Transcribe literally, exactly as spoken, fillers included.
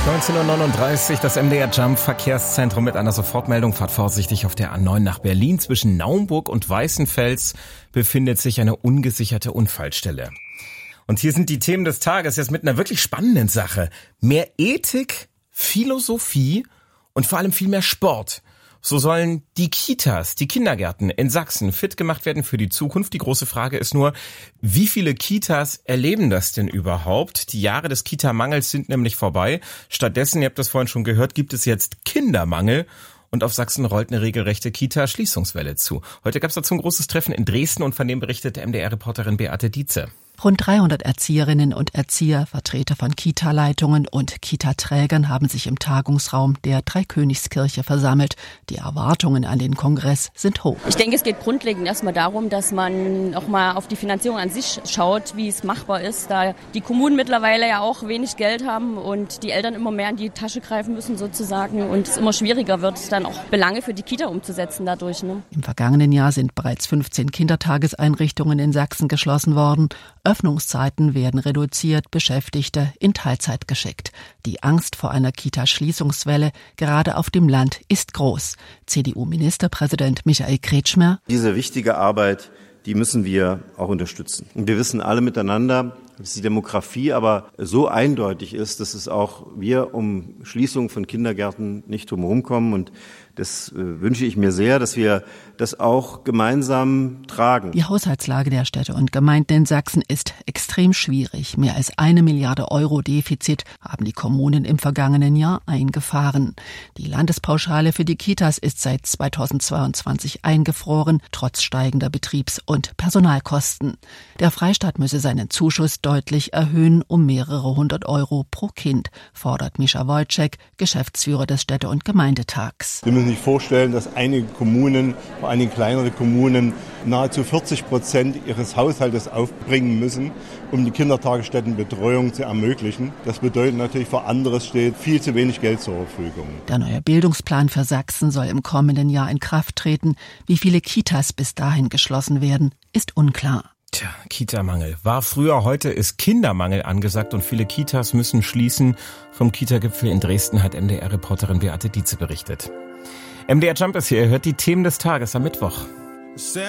neunzehn Uhr neununddreißig, das M D R Jump Verkehrszentrum mit einer Sofortmeldung. Fahrt vorsichtig auf der A neun nach Berlin. Zwischen Naumburg und Weißenfels befindet sich eine ungesicherte Unfallstelle. Und hier sind die Themen des Tages jetzt mit einer wirklich spannenden Sache. Mehr Ethik, Philosophie und vor allem viel mehr Sport. So sollen die Kitas, die Kindergärten in Sachsen fit gemacht werden für die Zukunft. Die große Frage ist nur, wie viele Kitas erleben das denn überhaupt? Die Jahre des Kita-Mangels sind nämlich vorbei. Stattdessen, ihr habt das vorhin schon gehört, gibt es jetzt Kindermangel. Und auf Sachsen rollt eine regelrechte Kita-Schließungswelle zu. Heute gab es dazu ein großes Treffen in Dresden und von dem berichtete M D R-Reporterin Beate Dietze. Rund dreihundert Erzieherinnen und Erzieher, Vertreter von Kita-Leitungen und Kita-Trägern haben sich im Tagungsraum der Dreikönigskirche versammelt. Die Erwartungen an den Kongress sind hoch. Ich denke, es geht grundlegend erstmal darum, dass man auch mal auf die Finanzierung an sich schaut, wie es machbar ist, da die Kommunen mittlerweile ja auch wenig Geld haben und die Eltern immer mehr in die Tasche greifen müssen sozusagen und es immer schwieriger wird, dann auch Belange für die Kita umzusetzen dadurch. Ne? Im vergangenen Jahr sind bereits fünfzehn Kindertageseinrichtungen in Sachsen geschlossen worden. Öffnungszeiten werden reduziert, Beschäftigte in Teilzeit geschickt. Die Angst vor einer Kita-Schließungswelle, gerade auf dem Land, ist groß. C D U-Ministerpräsident Michael Kretschmer: Diese wichtige Arbeit, die müssen wir auch unterstützen. Und wir wissen alle miteinander, dass die Demografie aber so eindeutig ist, dass es auch wir um Schließung von Kindergärten nicht drumherum kommen. Und das äh, wünsche ich mir sehr, dass wir das auch gemeinsam tragen. Die Haushaltslage der Städte und Gemeinden in Sachsen ist extrem schwierig. Mehr als eine Milliarde Euro Defizit haben die Kommunen im vergangenen Jahr eingefahren. Die Landespauschale für die Kitas ist seit zweitausendzweiundzwanzig eingefroren, trotz steigender Betriebs- und Personalkosten. Der Freistaat müsse seinen Zuschuss deutlich erhöhen, um mehrere hundert Euro pro Kind, fordert Mischa Wojcik, Geschäftsführer des Städte- und Gemeindetags. Sie müssen sich vorstellen, dass einige Kommunen, vor allem kleinere Kommunen, nahezu vierzig Prozent ihres Haushaltes aufbringen müssen, um die Kindertagesstättenbetreuung zu ermöglichen. Das bedeutet natürlich, für anderes steht viel zu wenig Geld zur Verfügung. Der neue Bildungsplan für Sachsen soll im kommenden Jahr in Kraft treten. Wie viele Kitas bis dahin geschlossen werden, ist unklar. Tja, Kita-Mangel. War früher, heute ist Kindermangel angesagt und viele Kitas müssen schließen. Vom Kita-Gipfel in Dresden hat M D R-Reporterin Beate Dietze berichtet. M D R Jump ist hier, ihr hört die Themen des Tages am Mittwoch.